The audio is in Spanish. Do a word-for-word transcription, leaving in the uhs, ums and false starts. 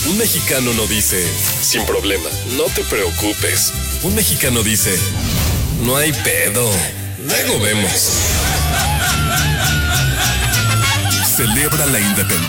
Un mexicano no dice, sin problema, no te preocupes. Un mexicano dice, no hay pedo, luego vemos. Celebra la independencia.